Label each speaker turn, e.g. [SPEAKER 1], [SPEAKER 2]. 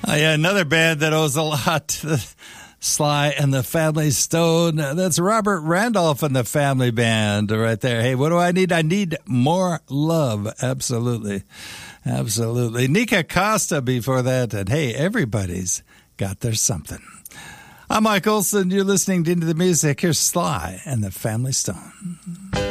[SPEAKER 1] Yeah, another band that owes a lot to Sly and the Family Stone. That's Robert Randolph and the Family Band right there. Hey, what do I need? I need more love. Absolutely. Absolutely. Nika Costa before that. And hey, everybody's got their something. I'm Mike Olson. You're listening to Into the Music. Here's Sly and the Family Stone.